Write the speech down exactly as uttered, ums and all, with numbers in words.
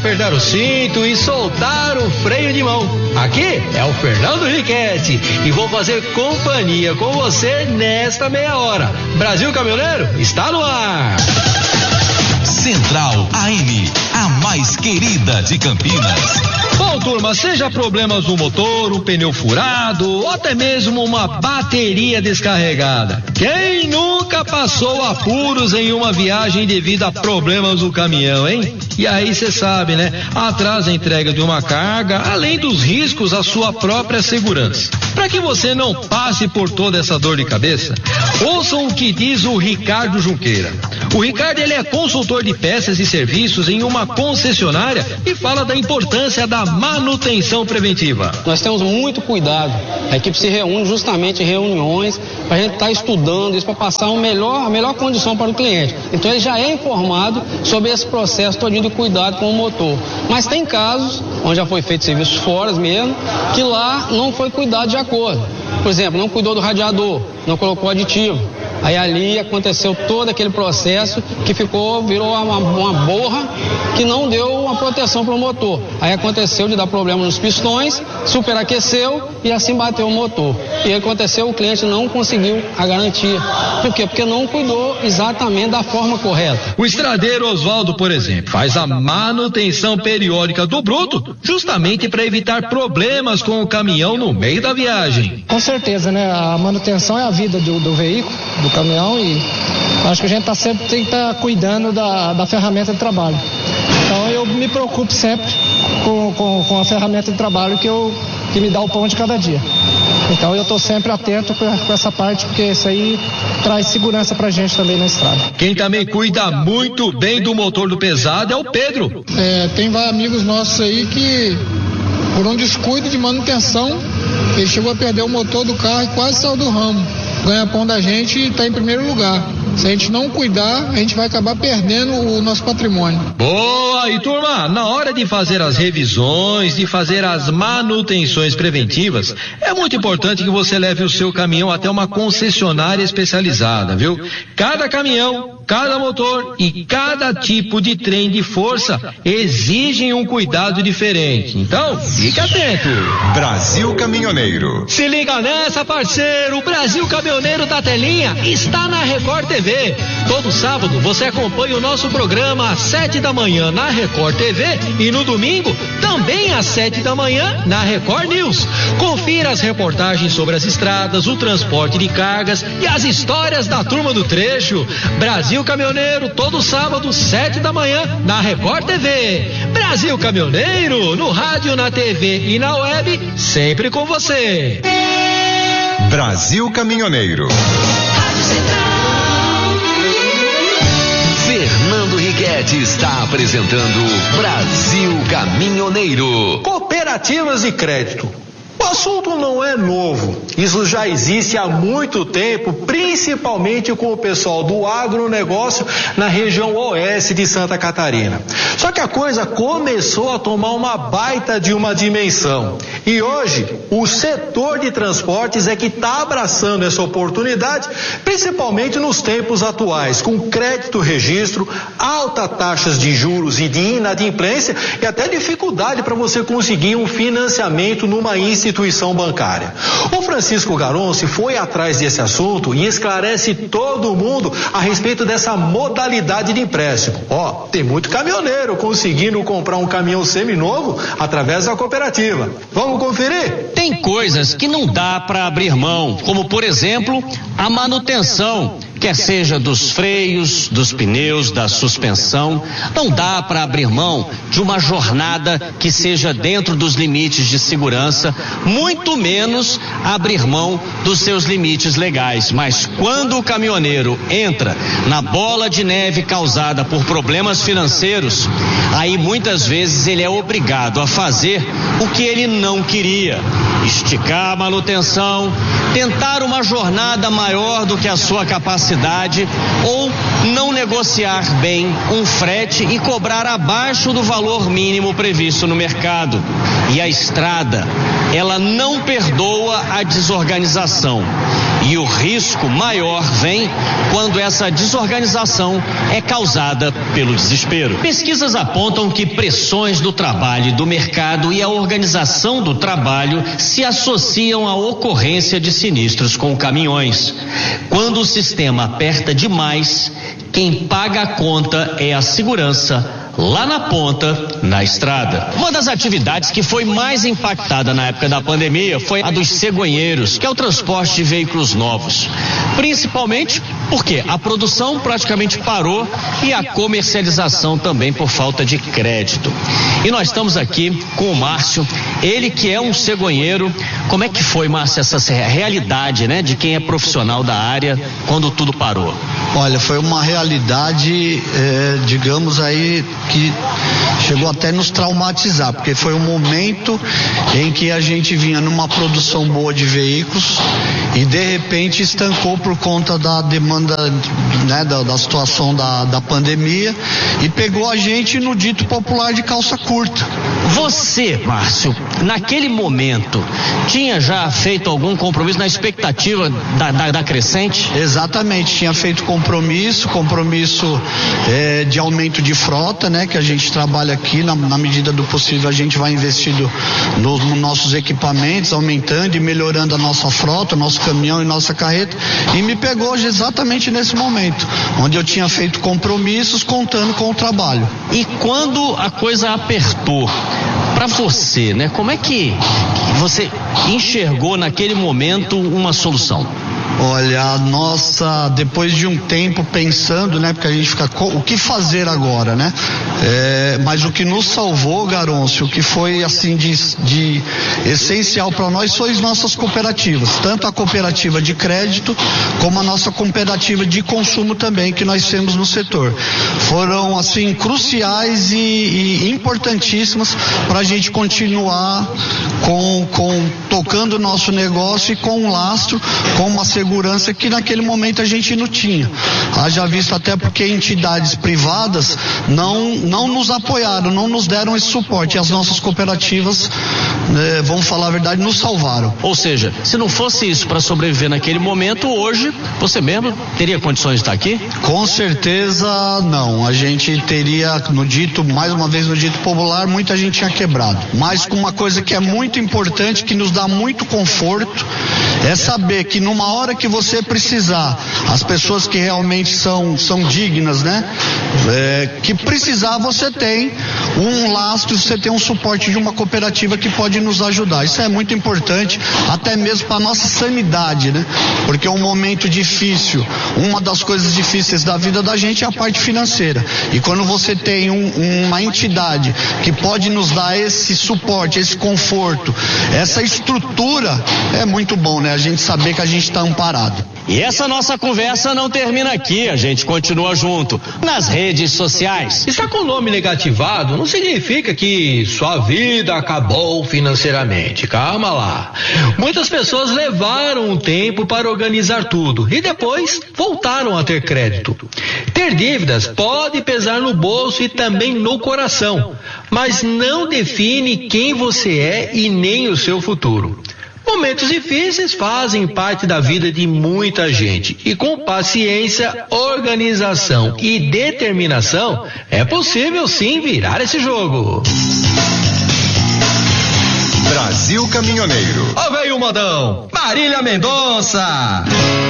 apertar o cinto e soltar o freio de mão. Aqui é o Fernando Riquetti e vou fazer companhia com você nesta meia hora. Brasil Caminhoneiro está no ar. Central A M, a mais querida de Campinas. Bom, turma, seja problemas no motor, um pneu furado ou até mesmo uma bateria descarregada. Quem nunca passou apuros em uma viagem devido a problemas do caminhão, hein? E aí você sabe, né? Atrasa a entrega de uma carga, além dos riscos à sua própria segurança. Para que você não passe por toda essa dor de cabeça, ouçam o que diz o Ricardo Junqueira. O Ricardo, ele é consultor de peças e serviços em uma concessionária e fala da importância da manutenção preventiva. Nós temos muito cuidado. A equipe se reúne justamente em reuniões para a gente estar estudando isso, para passar uma melhor, a melhor condição para o cliente. Então ele já é informado sobre esse processo todinho de cuidado com o motor. Mas tem casos, onde já foi feito serviços fora mesmo, que lá não foi cuidado de acordo. Por exemplo, não cuidou do radiador, não colocou aditivo. Aí ali aconteceu todo aquele processo que ficou, virou uma, uma borra que não deu uma proteção para o motor. Aí aconteceu de dar problema nos pistões, superaqueceu e assim bateu o motor. E aconteceu, o cliente não conseguiu a garantia. Por quê? Porque não cuidou exatamente da forma correta. O estradeiro Oswaldo, por exemplo, faz a manutenção periódica do bruto justamente para evitar problemas com o caminhão no meio da viagem. Com certeza, né? A manutenção é a vida do, do veículo, do caminhão, e acho que a gente tá sempre tem que estar tá cuidando da, da ferramenta de trabalho. Então eu me preocupo sempre com, com, com a ferramenta de trabalho que, eu, que me dá o pão de cada dia. Então eu estou sempre atento com essa parte, porque isso aí traz segurança pra gente também na estrada. Quem também cuida muito bem do motor do pesado é o Pedro. É, tem vários amigos nossos aí que, por um descuido de manutenção, ele chegou a perder o motor do carro e quase saiu do ramo. Ganha-pão da gente e está em primeiro lugar. Se a gente não cuidar, a gente vai acabar perdendo o nosso patrimônio. Boa! E turma, na hora de fazer as revisões, de fazer as manutenções preventivas, é muito importante que você leve o seu caminhão até uma concessionária especializada, viu? Cada caminhão, cada motor e cada tipo de trem de força exigem um cuidado diferente. Então, fique atento. Brasil Caminhoneiro. Se liga nessa, parceiro! O Brasil Caminhoneiro da Telinha está na Record T V. Todo sábado você acompanha o nosso programa às sete da manhã na Record T V e no domingo também às sete da manhã na Record News. Confira as reportagens sobre as estradas, o transporte de cargas e as histórias da turma do trecho. Brasil Caminhoneiro, todo sábado, sete da manhã na Record T V. Brasil Caminhoneiro, no rádio, na T V e na web, sempre com você. Brasil Caminhoneiro. Fernando Riquetti está apresentando Brasil Caminhoneiro. Cooperativas de crédito. O assunto não é novo, isso já existe há muito tempo, principalmente com o pessoal do agronegócio na região oeste de Santa Catarina. Só que a coisa começou a tomar uma baita de uma dimensão. E hoje, o setor de transportes é que está abraçando essa oportunidade, principalmente nos tempos atuais, com crédito registro, altas taxas de juros e de inadimplência e até dificuldade para você conseguir um financiamento numa instituição instituição bancária. O Francisco Garonci foi atrás desse assunto e esclarece todo mundo a respeito dessa modalidade de empréstimo. Ó, tem muito caminhoneiro conseguindo comprar um caminhão seminovo através da cooperativa. Vamos conferir? Tem coisas que não dá para abrir mão, como por exemplo, a manutenção, quer seja dos freios, dos pneus, da suspensão. Não dá para abrir mão de uma jornada que seja dentro dos limites de segurança, muito menos abrir mão dos seus limites legais. Mas quando o caminhoneiro entra na bola de neve causada por problemas financeiros, aí muitas vezes ele é obrigado a fazer o que ele não queria: esticar a manutenção, tentar uma jornada maior do que a sua capacidade ou não negociar bem um frete e cobrar abaixo do valor mínimo previsto no mercado. E a estrada, ela não perdoa a desorganização. E o risco maior vem quando essa desorganização é causada pelo desespero. Pesquisas apontam que pressões do trabalho e do mercado e a organização do trabalho se associam à ocorrência de sinistros com caminhões. Quando o sistema aperta demais, quem paga a conta é a segurança lá na ponta, na estrada. Uma das atividades que foi mais impactada na época da pandemia foi a dos cegonheiros, que é o transporte de veículos novos. Principalmente porque a produção praticamente parou e a comercialização também por falta de crédito. E nós estamos aqui com o Márcio, ele que é um cegonheiro. Como é que foi, Márcio, essa realidade, né, de quem é profissional da área quando tudo parou? Olha, foi uma realidade, é, digamos aí, que chegou até nos traumatizar, porque foi um momento em que a gente vinha numa produção boa de veículos e de repente estancou por conta da demanda, né, da, da situação da, da pandemia, e pegou a gente no dito popular de calça curta. Você, Márcio, naquele momento, tinha já feito algum compromisso na expectativa da, da, da crescente? Exatamente, tinha feito compromisso, compromisso é, de aumento de frota, né, que a gente trabalha aqui, na, na medida do possível a gente vai investindo nos no nossos equipamentos, aumentando e melhorando a nossa frota, nosso caminhão e nossa carreta, e me pegou hoje exatamente nesse momento, onde eu tinha feito compromissos contando com o trabalho. E quando a coisa apertou, para você, né, como é que você enxergou naquele momento uma solução? Olha, a nossa, depois de um tempo pensando, né, porque a gente fica, o que fazer agora, né? É, mas o que nos salvou, Garoncio, o que foi assim de, de essencial para nós foi as nossas cooperativas, tanto a cooperativa de crédito como a nossa cooperativa de consumo também, que nós temos no setor. Foram assim cruciais e, e importantíssimas para a gente continuar com, com tocando o nosso negócio e com um lastro, com uma segurança segurança que naquele momento a gente não tinha. Haja visto até porque entidades privadas não, não nos apoiaram, não nos deram esse suporte, e as nossas cooperativas, né, vamos falar a verdade, nos salvaram. Ou seja, se não fosse isso para sobreviver naquele momento, hoje você mesmo teria condições de estar aqui? Com certeza não. A gente teria, no dito, mais uma vez no dito popular, muita gente tinha quebrado. Mas com uma coisa que é muito importante, que nos dá muito conforto, é saber que numa hora que você precisar, as pessoas que realmente são, são dignas, né? É, que precisar, você tem um lastro, você tem um suporte de uma cooperativa que pode nos ajudar. Isso é muito importante, até mesmo para a nossa sanidade, né? Porque é um momento difícil. Uma das coisas difíceis da vida da gente é a parte financeira. E quando você tem um, uma entidade que pode nos dar esse suporte, esse conforto, essa estrutura, é muito bom, né? A gente saber que a gente está amparado. E essa nossa conversa não termina aqui, a gente continua junto nas redes sociais. Estar com o nome negativado não significa que sua vida acabou financeiramente. Calma lá. Muitas pessoas levaram um tempo para organizar tudo e depois voltaram a ter crédito. Ter dívidas pode pesar no bolso e também no coração, mas não define quem você é e nem o seu futuro. Momentos difíceis fazem parte da vida de muita gente e com paciência, organização e determinação é possível sim virar esse jogo. Brasil Caminhoneiro. Ó, veio o modão, Marília Mendonça.